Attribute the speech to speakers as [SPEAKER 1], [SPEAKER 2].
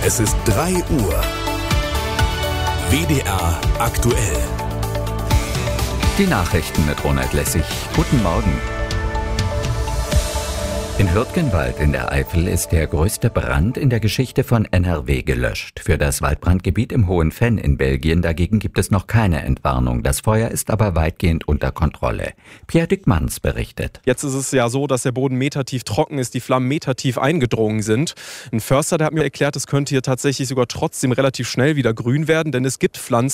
[SPEAKER 1] Es ist 3 Uhr. WDR aktuell.
[SPEAKER 2] Die Nachrichten mit Ronald Lessig. Guten Morgen. In Hürtgenwald in der Eifel ist der größte Brand in der Geschichte von NRW gelöscht. Für das Waldbrandgebiet im Hohen Venn in Belgien dagegen gibt es noch keine Entwarnung. Das Feuer ist aber weitgehend unter Kontrolle. Pierre Dickmanns berichtet.
[SPEAKER 3] Jetzt ist es ja so, dass der Boden metertief trocken ist, die Flammen metertief eingedrungen sind. Ein Förster, der hat mir erklärt, es könnte hier tatsächlich sogar trotzdem relativ schnell wieder grün werden, denn es gibt Pflanzen,